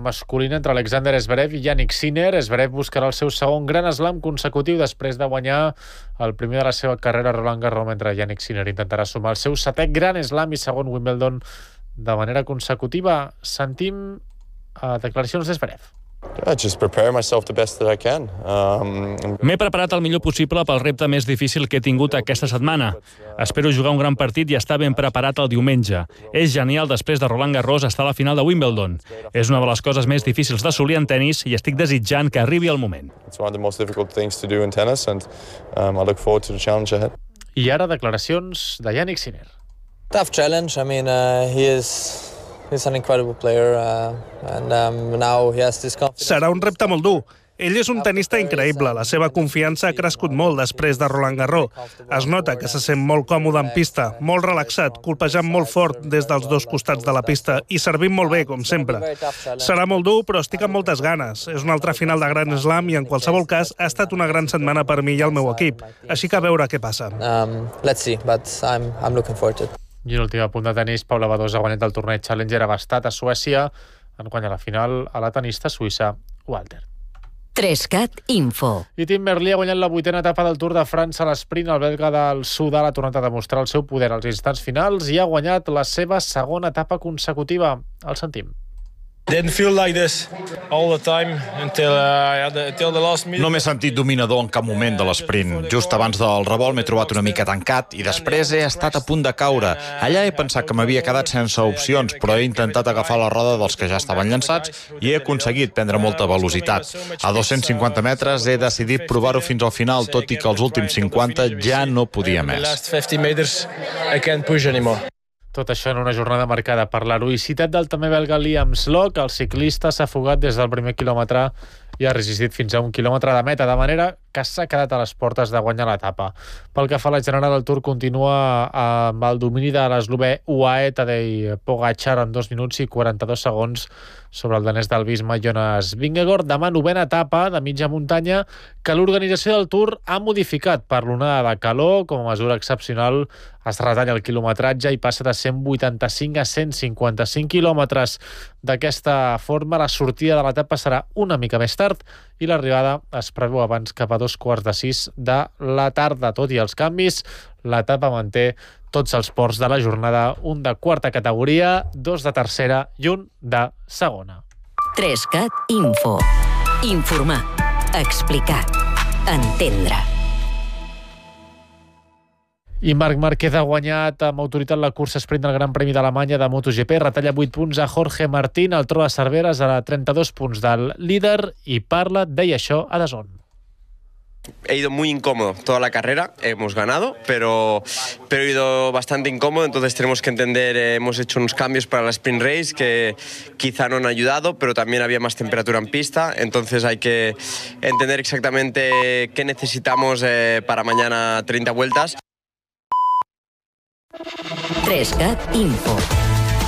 masculina entre Alexander Zverev i Jannik Sinner. Zverev buscarà el seu segon gran slam consecutiu després de guanyar el primer de la seva carrera a Roland Garros, mentre Jannik Sinner intentarà sumar el seu setè gran slam i segon Wimbledon de manera consecutiva. Sentim declaracions de Zverev. Just prepare myself the best that I can. M'he preparat el millor possible pel repte més difícil que he tingut aquesta setmana. Espero jugar un gran partit i estar ben preparat el diumenge. És genial després de Roland Garros estar a la final de Wimbledon. És una de les coses més difícils d'assolir en tenis i estic desitjant que arribi el moment. It's one of the most difficult things to do in tennis and I look forward to the challenge ahead. I ara declaracions de Jannik Sinner. Tough challenge. I mean, He's an incredible player, and now he has this confidence. Serà un repte molt dur. Ell és un tenista increïble. La seva confiança ha crescut molt després de Roland Garros. Es nota que se sent molt còmode en pista, molt relaxat, colpejant molt fort des dels dos costats de la pista i servint molt bé, com sempre. Serà molt dur, però estic amb moltes ganes. És una altra final de Grand Slam i, en qualsevol cas, ha estat una gran setmana per mi i el meu equip. Així que a veure què passa. Let's see, but I'm looking forward to it. I un últim apunt de tenis, Paula Badosa ha guanyat el torneig Challenger a Bastad, a Suècia, en guanyar la final a la tenista suïssa Walter. 3CAT Info. I Tim Merlier ha guanyat la 8a etapa del Tour de França a l'esprint. El belga del Sudal ha tornat a demostrar el seu poder als instants finals i ha guanyat la seva segona etapa consecutiva. El sentim. Didn't feel like this all the time until the last minute. No m'he sentit dominador en cap moment de l'esprint. Just abans del revolt m'he trobat una mica tancat i després he estat a punt de caure. Allà he pensat que m'havia quedat sense opcions, però he intentat agafar la roda dels que ja estaven llançats i he aconseguit prendre molta velocitat. A 250 metres he decidit provar-ho fins al final, tot i que els últims 50 ja no podia més. The last 50 meters I can't push anymore. Tot això en una jornada marcada per l'heroïcitat del també belga Liam Slock. El ciclista s'ha fugat des del primer quilòmetre i ha resistit fins a 1 quilòmetre de meta, de manera que s'ha quedat a les portes de guanyar l'etapa. Pel que fa a la general, el Tour continua amb el domini de l'eslovè UAE Tadej Pogačar en 2 minuts i 42 segons sobre el danès del Visma Jonas Vingegaard. Demà 9a etapa de mitja muntanya que l'organització del Tour ha modificat per l'onada de calor. Com a mesura excepcional es retalla el quilometratge i passa de 185 a 155 quilòmetres. D'aquesta forma, la sortida de l'etapa serà una mica més tard i l'arribada es preveu abans cap a 5:45 de la tarda. Tot i els canvis, l'etapa manté tots els ports de la jornada, un de quarta categoria, 2 de tercera i un de segona. 3CAT Info. Informar, explicar, entendre. I Marc Márquez ha guanyat amb autoritat la cursa sprint del Gran Premi d'Alemanya de MotoGP. Retalla 8 punts a Jorge Martín, el tro de Cerveres a 32 punts del líder i parla, deia això, a DAZN. He ido muy incómodo toda la carrera, hemos ganado, pero he ido bastante incómodo, entonces tenemos que entender, hemos hecho unos cambios para la sprint race que quizá no han ayudado, pero también había más temperatura en pista, entonces hay que entender exactamente qué necesitamos para mañana 30 vueltas. 3CAT Info.